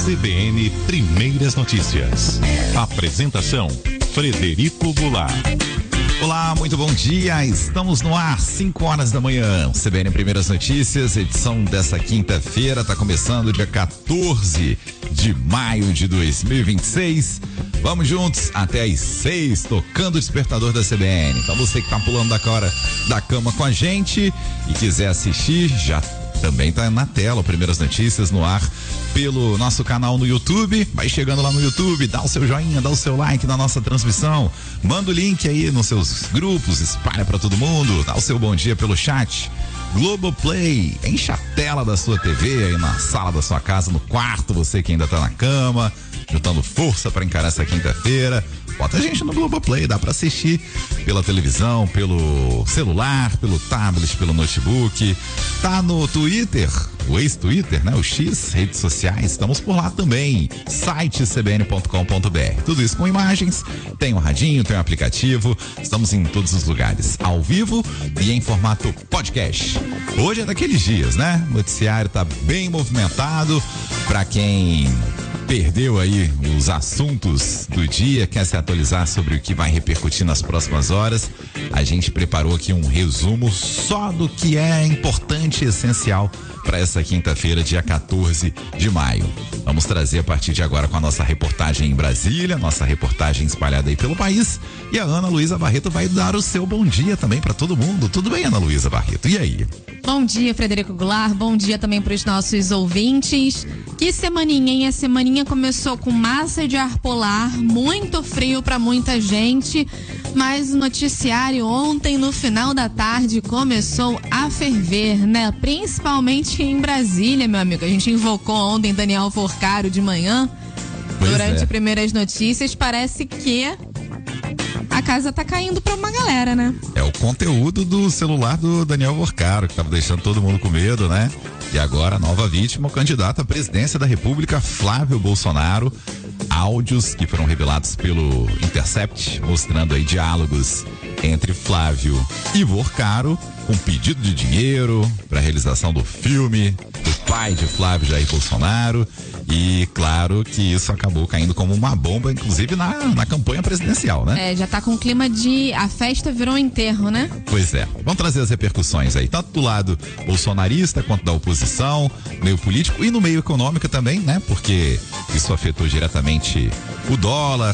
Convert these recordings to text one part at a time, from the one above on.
CBN Primeiras Notícias. Apresentação: Frederico Goulart. Olá, muito bom dia. Estamos no ar, 5 horas da manhã. CBN Primeiras Notícias, edição dessa quinta-feira, está começando dia 14 de maio de 2026. Vamos juntos até às 6, tocando o despertador da CBN. Então você que está pulando da cama com a gente e quiser assistir, já também tá na tela, Primeiras Notícias no ar pelo nosso canal no YouTube. Vai chegando lá no YouTube, dá o seu joinha, dá o seu like na nossa transmissão, manda o link aí nos seus grupos, espalha pra todo mundo, dá o seu bom dia pelo chat. Globoplay, enche a tela da sua TV aí na sala da sua casa, no quarto, você que ainda tá na cama, juntando força pra encarar essa quinta-feira. Bota a gente no Globoplay, dá pra assistir pela televisão, pelo celular, pelo tablet, pelo notebook. Tá no Twitter, o ex-Twitter, né? O X, redes sociais, estamos por lá também. Site cbn.com.br. Tudo isso com imagens, tem um radinho, tem um aplicativo. Estamos em todos os lugares, ao vivo e em formato podcast. Hoje é daqueles dias, né? O noticiário tá bem movimentado. Pra quem perdeu aí os assuntos do dia, quer se atualizar sobre o que vai repercutir nas próximas horas, a gente preparou aqui um resumo só do que é importante e essencial para essa quinta-feira, dia 14 de maio. Vamos trazer a partir de agora com a nossa reportagem em Brasília, nossa reportagem espalhada aí pelo país, e a Ana Luísa Barreto vai dar o seu bom dia também para todo mundo. Tudo bem, Ana Luísa Barreto? E aí? Bom dia, Frederico Goulart, bom dia também para os nossos ouvintes. Que semaninha, hein? A semaninha começou com massa de ar polar, muito frio para muita gente, mas o noticiário ontem, no final da tarde, começou a ferver, né? Principalmente em Brasília, meu amigo. A gente invocou ontem Daniel Forcaro de manhã, durante Primeiras Notícias. Parece que a casa tá caindo pra uma galera, né? É o conteúdo do celular do Daniel Forcaro, que tava deixando todo mundo com medo, né? E agora a nova vítima, o candidato à presidência da República, Flávio Bolsonaro. Áudios que foram revelados pelo Intercept, mostrando aí diálogos entre Flávio e Forcaro, com pedido de dinheiro para a realização do filme do pai de Flávio, Jair Bolsonaro. E claro que isso acabou caindo como uma bomba, inclusive na campanha presidencial, né? Já tá com o clima de a festa virou um enterro, né? Pois é. Vamos trazer as repercussões aí, tanto do lado bolsonarista quanto da oposição, meio político e no meio econômico também, né? Porque isso afetou diretamente o dólar,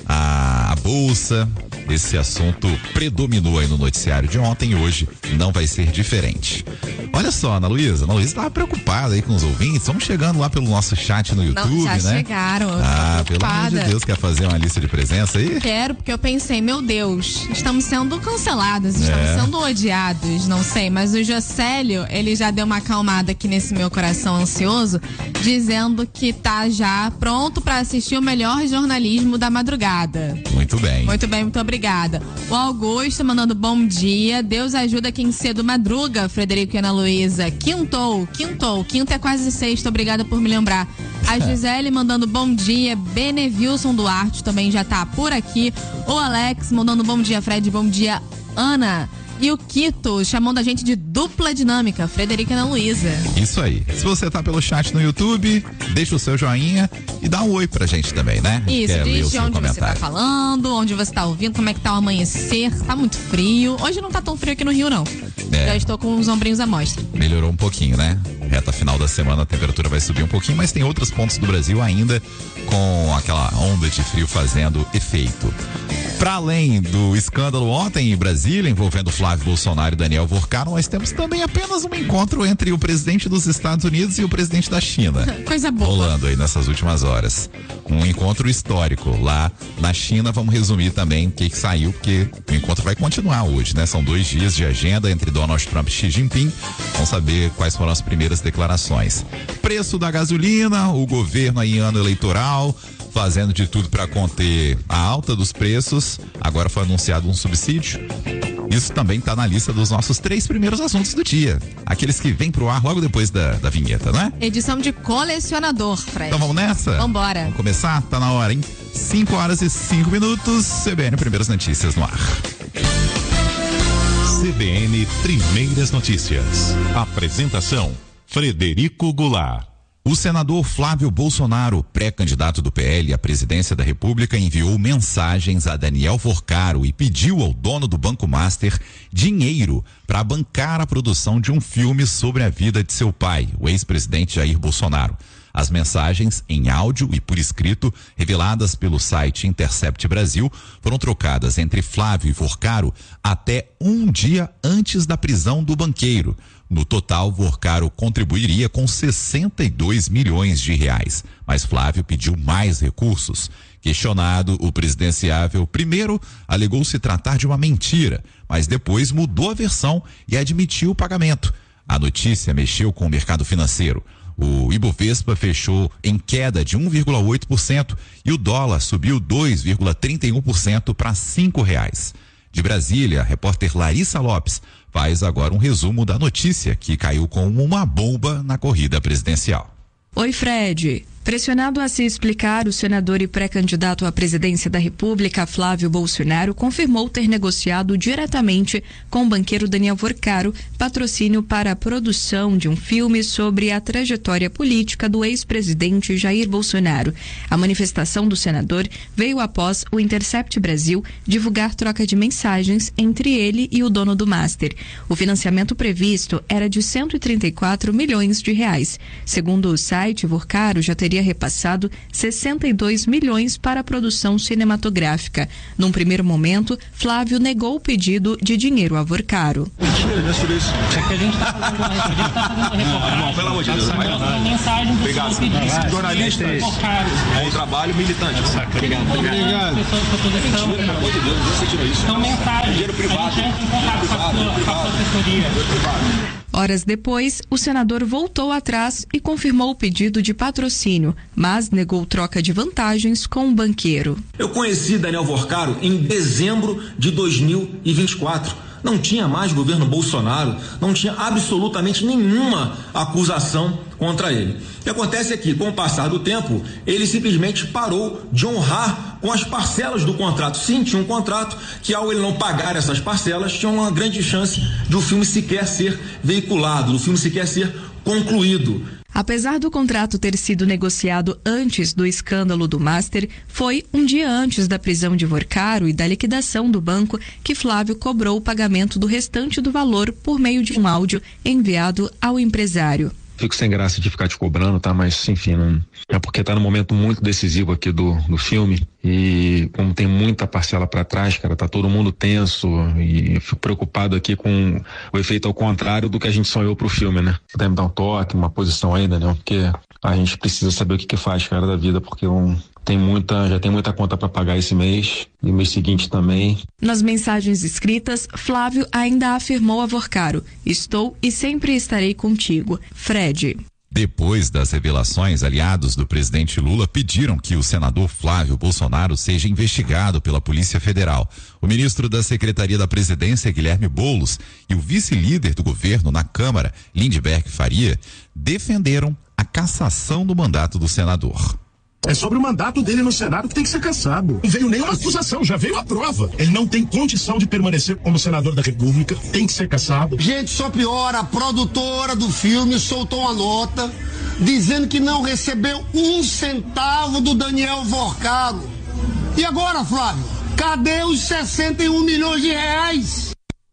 a bolsa. Esse assunto predominou aí no noticiário de ontem e hoje não vai ser diferente. Olha só, Ana Luísa estava preocupada aí com os ouvintes. Vamos chegando lá pelo nosso chat no YouTube, já né? Chegaram. Pelo amor de Deus, quer fazer uma lista de presença aí? Quero, porque eu pensei, meu Deus, estamos sendo cancelados, estamos sendo odiados, não sei, mas o Jocélio, ele já deu uma acalmada aqui nesse meu coração ansioso, dizendo que tá já pronto para assistir o melhor jornalismo da madrugada. Muito bem. Muito bem, muito obrigada. O Augusto mandando bom dia. Deus ajuda quem cedo madruga, Frederico e Ana Luísa. Quinto é quase sexta, obrigada por me lembrar. A Gisele mandando bom dia. Benevilson Duarte também já tá por aqui. O Alex mandando bom dia, Fred, bom dia, Ana. E o Quito chamando a gente de dupla dinâmica, Frederico e Ana Luísa. Isso aí. Se você tá pelo chat no YouTube, deixa o seu joinha e dá um oi pra gente também, né? Isso, diz de onde você tá falando, onde você tá ouvindo, como é que tá o amanhecer. Tá muito frio. Hoje não tá tão frio aqui no Rio, não. Já estou com os ombrinhos à mostra. Melhorou um pouquinho, né? Reta final da semana a temperatura vai subir um pouquinho, mas tem outros pontos do Brasil ainda com aquela onda de frio fazendo efeito. Para além do escândalo ontem em Brasília, envolvendo Flávio Bolsonaro e Daniel Forcaro, nós temos também apenas um encontro entre o presidente dos Estados Unidos e o presidente da China. Coisa boa. Rolando aí nessas últimas horas. Um encontro histórico lá na China. Vamos resumir também o que saiu, porque o encontro vai continuar hoje, né? São 2 dias de agenda entre Donald Trump e Xi Jinping. Vamos saber quais foram as primeiras declarações. Preço da gasolina, o governo aí em ano eleitoral, fazendo de tudo para conter a alta dos preços. Agora foi anunciado um subsídio. Isso também está na lista dos nossos 3 primeiros assuntos do dia. Aqueles que vêm pro ar logo depois da vinheta, né? Edição de colecionador, Fred. Então vamos nessa? Vambora. Vamos começar? Tá na hora, hein? 5 horas e 5 minutos. CBN Primeiras Notícias no ar. CBN Primeiras Notícias. Apresentação: Frederico Goulart. O senador Flávio Bolsonaro, pré-candidato do PL à presidência da República, enviou mensagens a Daniel Vorcaro e pediu ao dono do Banco Master dinheiro para bancar a produção de um filme sobre a vida de seu pai, o ex-presidente Jair Bolsonaro. As mensagens, em áudio e por escrito, reveladas pelo site Intercept Brasil, foram trocadas entre Flávio e Vorcaro até um dia antes da prisão do banqueiro. No total, Vorcaro contribuiria com 62 milhões de reais, mas Flávio pediu mais recursos. Questionado, o presidenciável primeiro alegou se tratar de uma mentira, mas depois mudou a versão e admitiu o pagamento. A notícia mexeu com o mercado financeiro. O Ibovespa fechou em queda de 1,8% e o dólar subiu 2,31% para R$5. De Brasília, a repórter Larissa Lopes faz agora um resumo da notícia que caiu como uma bomba na corrida presidencial. Oi, Fred. Pressionado a se explicar, o senador e pré-candidato à presidência da República, Flávio Bolsonaro, confirmou ter negociado diretamente com o banqueiro Daniel Vorcaro patrocínio para a produção de um filme sobre a trajetória política do ex-presidente Jair Bolsonaro. A manifestação do senador veio após o Intercept Brasil divulgar troca de mensagens entre ele e o dono do Master. O financiamento previsto era de 134 milhões de reais. Segundo o site, Vorcaro já teria repassado 62 milhões para a produção cinematográfica. Num primeiro momento, Flávio negou o pedido de dinheiro a Vorcaro. Mentira, não é sobre isso. É que a gente está fazendo Não, pelo amor de Deus. uma mensagem do Obrigado. seu pedido. Jornalista é um trabalho militante. Obrigado. Pelo amor de Deus, você tira isso. São mensagens. Dinheiro privado. A gente entra em contato com a sua assessoria. Horas depois, o senador voltou atrás e confirmou o pedido de patrocínio, mas negou troca de vantagens com o banqueiro. Eu conheci Daniel Vorcaro em dezembro de 2024. Não tinha mais governo Bolsonaro, não tinha absolutamente nenhuma acusação contra ele. O que acontece é que, com o passar do tempo, ele simplesmente parou de honrar com as parcelas do contrato. Sim, tinha um contrato que, ao ele não pagar essas parcelas, tinha uma grande chance de o filme sequer ser veiculado, do filme sequer ser concluído. Apesar do contrato ter sido negociado antes do escândalo do Master, foi um dia antes da prisão de Vorcaro e da liquidação do banco que Flávio cobrou o pagamento do restante do valor por meio de um áudio enviado ao empresário. Fico sem graça de ficar te cobrando, tá? Mas, enfim, não... é porque tá num momento muito decisivo aqui do filme e como tem muita parcela para trás, cara, tá todo mundo tenso e eu fico preocupado aqui com o efeito ao contrário do que a gente sonhou pro filme, né? Puder me dar um toque, uma posição ainda, né? Porque a gente precisa saber o que faz, cara, da vida, porque já tem muita conta para pagar esse mês e mês seguinte também. Nas mensagens escritas, Flávio ainda afirmou a Vorcaro: "Estou e sempre estarei contigo, Fred." Depois das revelações, aliados do presidente Lula pediram que o senador Flávio Bolsonaro seja investigado pela Polícia Federal. O ministro da Secretaria da Presidência, Guilherme Boulos, e o vice-líder do governo na Câmara, Lindbergh Faria, defenderam a cassação do mandato do senador. É sobre o mandato dele no Senado que tem que ser cassado. Não veio nenhuma acusação, já veio a prova. Ele não tem condição de permanecer como senador da República, tem que ser cassado. Gente, só piora, a produtora do filme soltou uma nota dizendo que não recebeu 1 centavo do Daniel Vorcaro. E agora, Flávio? Cadê os 61 milhões de reais?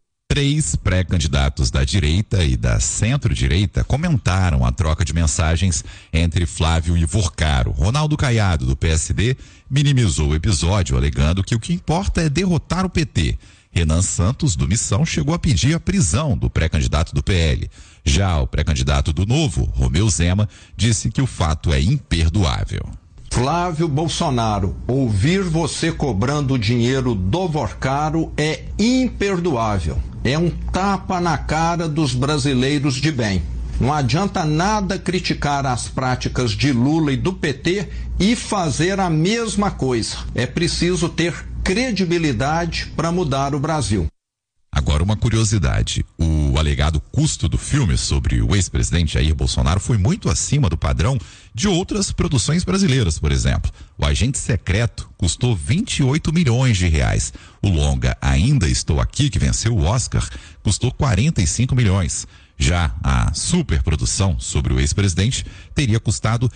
3 pré-candidatos da direita e da centro-direita comentaram a troca de mensagens entre Flávio e Vorcaro. Ronaldo Caiado, do PSD, minimizou o episódio, alegando que o que importa é derrotar o PT. Renan Santos, do Missão, chegou a pedir a prisão do pré-candidato do PL. Já o pré-candidato do Novo, Romeu Zema, disse que o fato é imperdoável. Flávio Bolsonaro, ouvir você cobrando o dinheiro do Vorcaro é imperdoável. É um tapa na cara dos brasileiros de bem. Não adianta nada criticar as práticas de Lula e do PT e fazer a mesma coisa. É preciso ter credibilidade para mudar o Brasil. Agora, uma curiosidade: o alegado custo do filme sobre o ex-presidente Jair Bolsonaro foi muito acima do padrão de outras produções brasileiras, por exemplo. O Agente Secreto custou 28 milhões de reais. O longa Ainda Estou Aqui, que venceu o Oscar, custou 45 milhões. Já a superprodução sobre o ex-presidente teria custado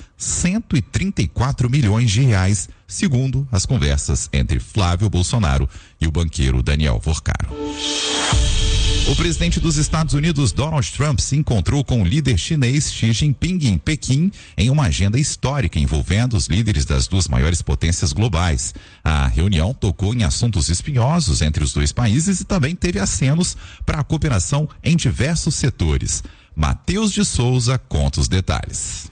134 milhões de reais, segundo as conversas entre Flávio Bolsonaro e o banqueiro Daniel Vorcaro. O presidente dos Estados Unidos, Donald Trump, se encontrou com o líder chinês Xi Jinping em Pequim em uma agenda histórica envolvendo os líderes das duas maiores potências globais. A reunião tocou em assuntos espinhosos entre os dois países e também teve acenos para a cooperação em diversos setores. Matheus de Souza conta os detalhes.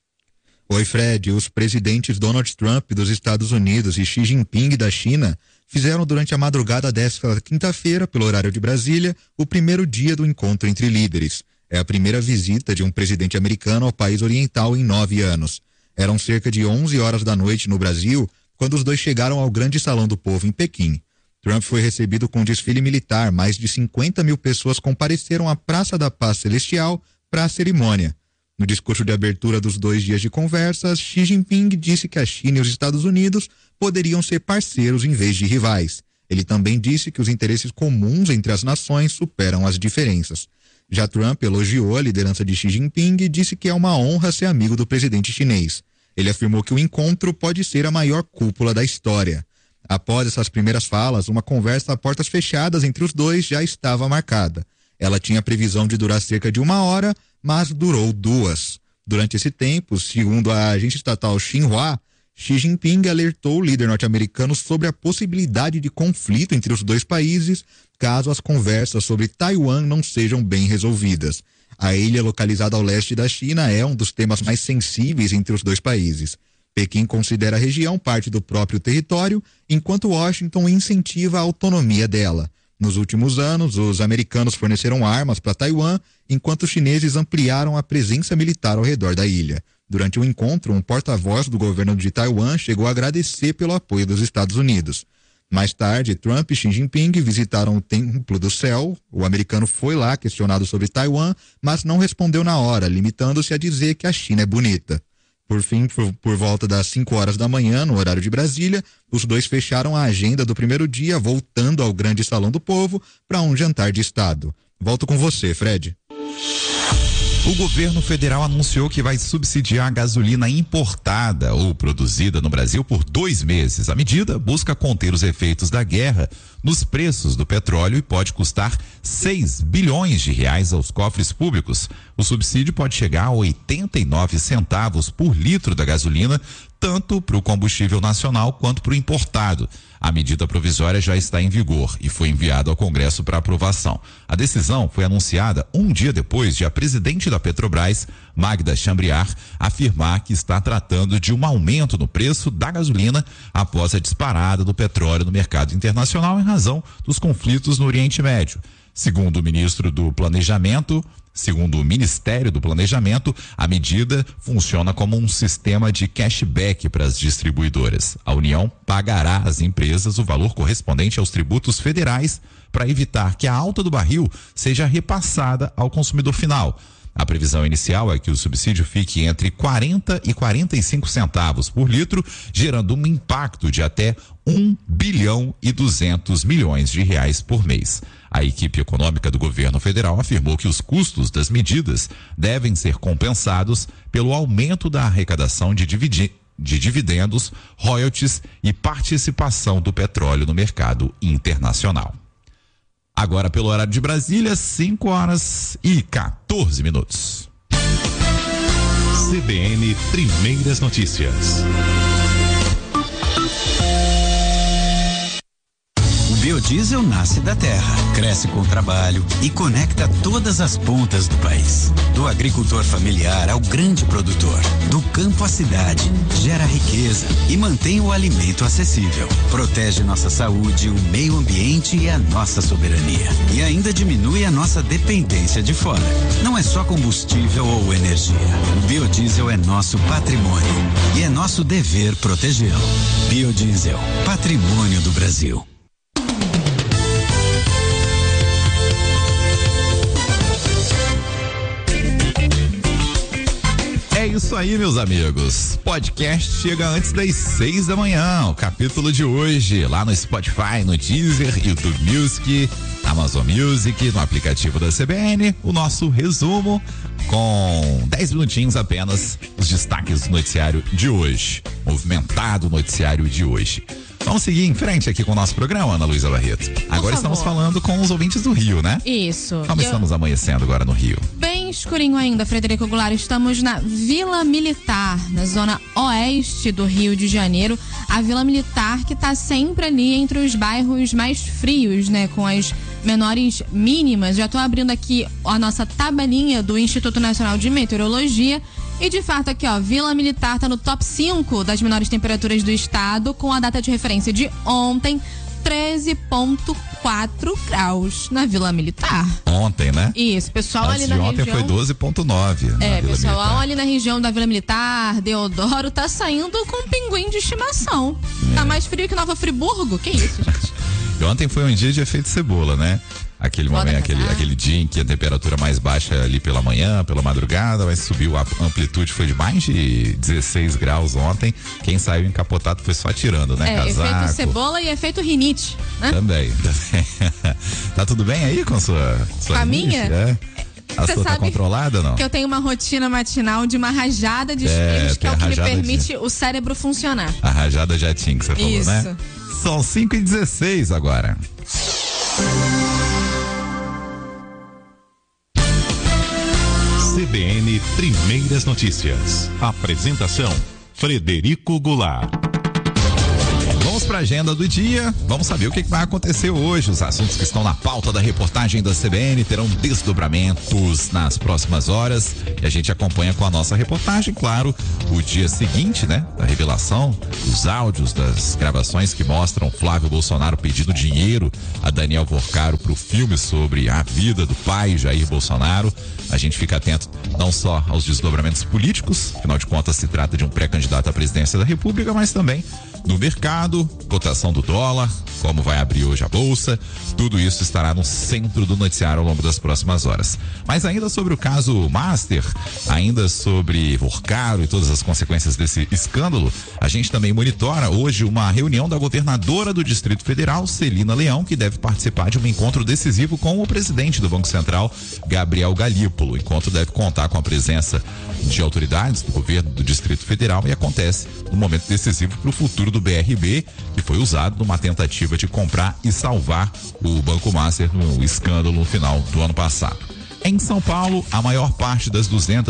Oi, Fred. Os presidentes Donald Trump dos Estados Unidos e Xi Jinping da China fizeram durante a madrugada desta quinta-feira, pelo horário de Brasília, o primeiro dia do encontro entre líderes. É a primeira visita de um presidente americano ao país oriental em 9 anos. Eram cerca de 11 horas da noite no Brasil, quando os dois chegaram ao Grande Salão do Povo em Pequim. Trump foi recebido com desfile militar. Mais de 50 mil pessoas compareceram à Praça da Paz Celestial para a cerimônia. No discurso de abertura dos 2 dias de conversas, Xi Jinping disse que a China e os Estados Unidos poderiam ser parceiros em vez de rivais. Ele também disse que os interesses comuns entre as nações superam as diferenças. Já Trump elogiou a liderança de Xi Jinping e disse que é uma honra ser amigo do presidente chinês. Ele afirmou que o encontro pode ser a maior cúpula da história. Após essas primeiras falas, uma conversa a portas fechadas entre os dois já estava marcada. Ela tinha previsão de durar cerca de 1 hora, mas durou 2. Durante esse tempo, segundo a agência estatal Xinhua, Xi Jinping alertou o líder norte-americano sobre a possibilidade de conflito entre os dois países caso as conversas sobre Taiwan não sejam bem resolvidas. A ilha localizada ao leste da China é um dos temas mais sensíveis entre os dois países. Pequim considera a região parte do próprio território, enquanto Washington incentiva a autonomia dela. Nos últimos anos, os americanos forneceram armas para Taiwan, enquanto os chineses ampliaram a presença militar ao redor da ilha. Durante o encontro, um porta-voz do governo de Taiwan chegou a agradecer pelo apoio dos Estados Unidos. Mais tarde, Trump e Xi Jinping visitaram o Templo do Céu. O americano foi lá questionado sobre Taiwan, mas não respondeu na hora, limitando-se a dizer que a China é bonita. Por fim, por volta das 5 horas da manhã, no horário de Brasília, os dois fecharam a agenda do primeiro dia, voltando ao Grande Salão do Povo para um jantar de Estado. Volto com você, Fred. O governo federal anunciou que vai subsidiar a gasolina importada ou produzida no Brasil por 2 meses. A medida busca conter os efeitos da guerra nos preços do petróleo e pode custar 6 bilhões de reais aos cofres públicos. O subsídio pode chegar a 89 centavos por litro da gasolina, tanto para o combustível nacional quanto para o importado. A medida provisória já está em vigor e foi enviada ao Congresso para aprovação. A decisão foi anunciada um dia depois de a presidente da Petrobras, Magda Chambriard, afirmar que está tratando de um aumento no preço da gasolina após a disparada do petróleo no mercado internacional em razão dos conflitos no Oriente Médio. Segundo o Ministério do Planejamento, a medida funciona como um sistema de cashback para as distribuidoras. A União pagará às empresas o valor correspondente aos tributos federais para evitar que a alta do barril seja repassada ao consumidor final. A previsão inicial é que o subsídio fique entre 40 e 45 centavos por litro, gerando um impacto de até 1 bilhão e 200 milhões de reais por mês. A equipe econômica do governo federal afirmou que os custos das medidas devem ser compensados pelo aumento da arrecadação de dividendos, royalties e participação do petróleo no mercado internacional. Agora, pelo horário de Brasília, 5 horas e 14 minutos. CBN Primeiras Notícias. O biodiesel nasce da terra, cresce com o trabalho e conecta todas as pontas do país. Do agricultor familiar ao grande produtor, do campo à cidade, gera riqueza e mantém o alimento acessível. Protege nossa saúde, o meio ambiente e a nossa soberania. E ainda diminui a nossa dependência de fora. Não é só combustível ou energia. O biodiesel é nosso patrimônio e é nosso dever protegê-lo. Biodiesel, patrimônio do Brasil. É isso aí, meus amigos. Podcast chega antes das 6 da manhã. O capítulo de hoje, lá no Spotify, no Deezer, YouTube Music, Amazon Music, no aplicativo da CBN, o nosso resumo com 10 minutinhos apenas, os destaques do noticiário de hoje. Movimentado noticiário de hoje. Vamos seguir em frente aqui com o nosso programa, Ana Luísa Barreto. Agora estamos falando com os ouvintes do Rio, né? Isso. Como estamos amanhecendo agora no Rio? Bem escurinho ainda, Frederico Goulart. Estamos na Vila Militar, na zona oeste do Rio de Janeiro. A Vila Militar que está sempre ali entre os bairros mais frios, né? Com as menores mínimas. Já estou abrindo aqui a nossa tabelinha do Instituto Nacional de Meteorologia. E de fato aqui, ó, Vila Militar tá no top 5 das menores temperaturas do estado, com a data de referência de ontem, 13,4 graus na Vila Militar. Ontem, né? Isso, pessoal ali na ontem região. Foi 12,9. Pessoal ali na região da Vila Militar, Deodoro, tá saindo com um pinguim de estimação. Tá mais frio que Nova Friburgo? Que isso, gente? E ontem foi um dia de efeito cebola, né? Aquele momento, aquele dia em que a temperatura mais baixa ali pela manhã, pela madrugada, mas subiu, a amplitude foi de mais de 16 graus ontem. Quem saiu encapotado foi só tirando, né? Casaco. Efeito cebola e efeito rinite, né? Também. Tá tudo bem aí com sua a rinite? Minha? A sua tá controlada ou não? Que eu tenho uma rotina matinal de uma rajada de espinhos, que é o que me permite o cérebro funcionar. A rajada jatinho que você falou, isso, né? São 5h16 agora. CBN Primeiras Notícias. Apresentação: Frederico Goulart. Vamos para a agenda do dia, vamos saber o que vai acontecer hoje. Os assuntos que estão na pauta da reportagem da CBN terão desdobramentos nas próximas horas e a gente acompanha com a nossa reportagem, claro, o dia seguinte, né, da revelação, os áudios das gravações que mostram Flávio Bolsonaro pedindo dinheiro a Daniel Vorcaro para o filme sobre a vida do pai Jair Bolsonaro. A gente fica atento não só aos desdobramentos políticos, afinal de contas se trata de um pré-candidato à presidência da República, mas também no mercado, cotação do dólar, como vai abrir hoje a bolsa, tudo isso estará no centro do noticiário ao longo das próximas horas. Mas ainda sobre o caso Master, ainda sobre Vorcaro e todas as consequências desse escândalo, a gente também monitora hoje uma reunião da governadora do Distrito Federal, Celina Leão, que deve participar de um encontro decisivo com o presidente do Banco Central, Gabriel Galípolo. O encontro deve contar com a presença de autoridades do governo do Distrito Federal e acontece num momento decisivo para o futuro do BRB, que foi usado numa tentativa de comprar e salvar o Banco Master no escândalo no final do ano passado. Em São Paulo, a maior parte das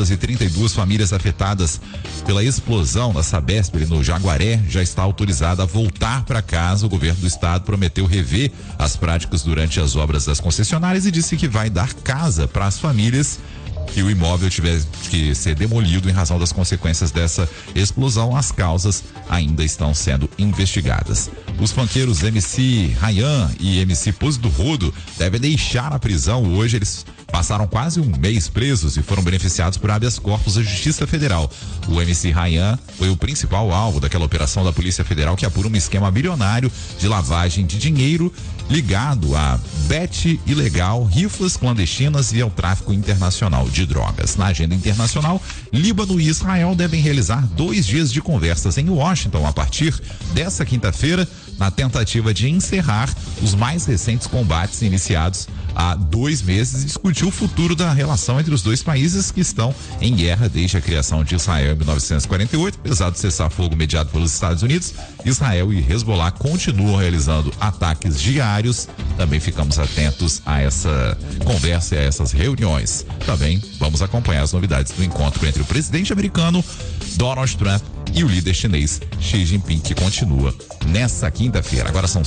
232 famílias afetadas pela explosão da Sabesp no Jaguaré já está autorizada a voltar para casa. O governo do estado prometeu rever as práticas durante as obras das concessionárias e disse que vai dar casa para as famílias que o imóvel tivesse que ser demolido em razão das consequências dessa explosão. As causas ainda estão sendo investigadas. Os funkeiros MC Ryan e MC Pose do Rodo devem deixar a prisão hoje. Eles passaram quase um mês presos e foram beneficiados por habeas corpus da Justiça Federal. O MC Ryan foi o principal alvo daquela operação da Polícia Federal que apura um esquema bilionário de lavagem de dinheiro ligado a bet ilegal, rifas clandestinas e ao tráfico internacional de drogas. Na agenda internacional, Líbano e Israel devem realizar 2 dias de conversas em Washington a partir dessa quinta-feira, na tentativa de encerrar os mais recentes combates iniciados há 2 meses e discutir o futuro da relação entre os dois países que estão em guerra desde a criação de Israel em 1948. Apesar do cessar-fogo mediado pelos Estados Unidos, Israel e Hezbollah continuam realizando ataques diários. Também ficamos atentos a essa conversa e a essas reuniões. Também vamos acompanhar as novidades do encontro entre o presidente americano Donald Trump e o líder chinês Xi Jinping, que continua nessa quinta-feira. Agora são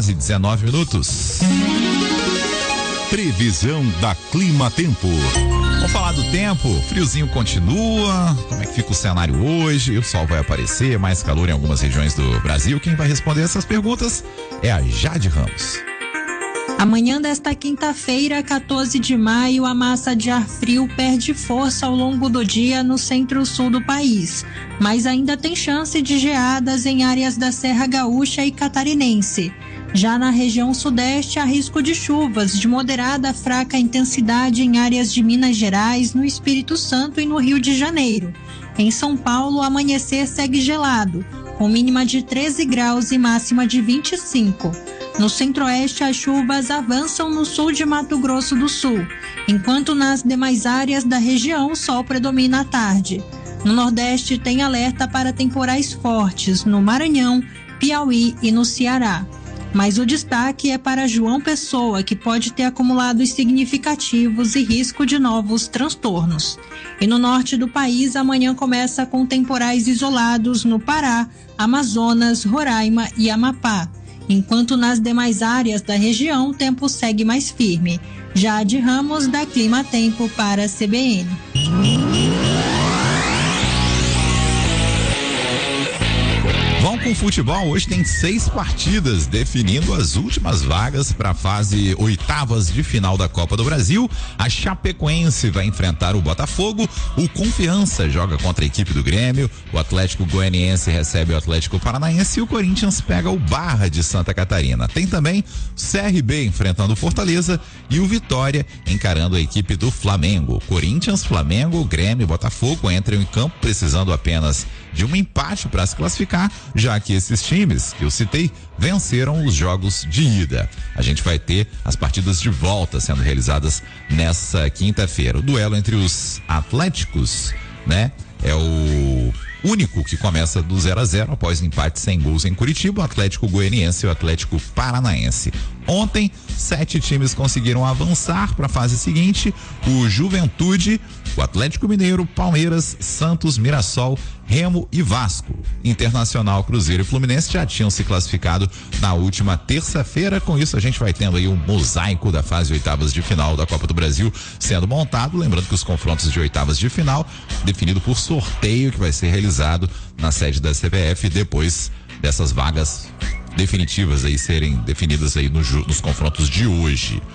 5h19. Previsão da Clima Tempo. Vamos falar do tempo. Friozinho continua. Como é que fica o cenário hoje? O sol vai aparecer, mais calor em algumas regiões do Brasil. Quem vai responder essas perguntas é a Jade Ramos. Amanhã desta quinta-feira, 14 de maio, a massa de ar frio perde força ao longo do dia no centro-sul do país, mas ainda tem chance de geadas em áreas da Serra Gaúcha e Catarinense. Já na região sudeste, há risco de chuvas de moderada a fraca intensidade em áreas de Minas Gerais, no Espírito Santo e no Rio de Janeiro. Em São Paulo, o amanhecer segue gelado, com mínima de 13 graus e máxima de 25. No centro-oeste, as chuvas avançam no sul de Mato Grosso do Sul, enquanto nas demais áreas da região o sol predomina à tarde. No Nordeste, tem alerta para temporais fortes no Maranhão, Piauí e no Ceará. Mas o destaque é para João Pessoa, que pode ter acumulados significativos e risco de novos transtornos. E no norte do país, amanhã começa com temporais isolados no Pará, Amazonas, Roraima e Amapá. Enquanto nas demais áreas da região, o tempo segue mais firme. Jade Ramos, da Clima Tempo para a CBN. Vamos com o futebol. Hoje tem 6 partidas definindo as últimas vagas para a fase oitavas de final da Copa do Brasil. A Chapecoense vai enfrentar o Botafogo, o Confiança joga contra a equipe do Grêmio, o Atlético Goianiense recebe o Atlético Paranaense e o Corinthians pega o Barra de Santa Catarina. Tem também o CRB enfrentando o Fortaleza e o Vitória encarando a equipe do Flamengo. Corinthians, Flamengo, Grêmio e Botafogo entram em campo precisando apenas de um empate para se classificar, já que esses times que eu citei venceram os jogos de ida. A gente vai ter as partidas de volta sendo realizadas nessa quinta-feira. O duelo entre os Atléticos, né? É o único que começa do 0-0 após empate sem gols em Curitiba, o Atlético Goianiense e o Atlético Paranaense. Ontem, 7 times conseguiram avançar para a fase seguinte: o Juventude, o Atlético Mineiro, Palmeiras, Santos, Mirassol, Remo e Vasco. Internacional, Cruzeiro e Fluminense já tinham se classificado na última terça-feira. Com isso, a gente vai tendo aí um mosaico da fase oitavas de final da Copa do Brasil sendo montado. Lembrando que os confrontos de oitavas de final, definido por sorteio, que vai ser realizado na sede da CBF depois dessas vagas definitivas aí serem definidas aí nos confrontos de hoje.